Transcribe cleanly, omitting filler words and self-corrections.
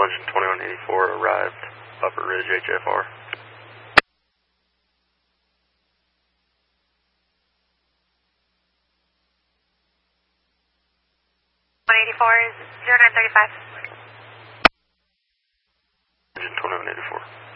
Engine 2184 arrived, Upper Ridge HFR. 184 is 0935. Engine 2184.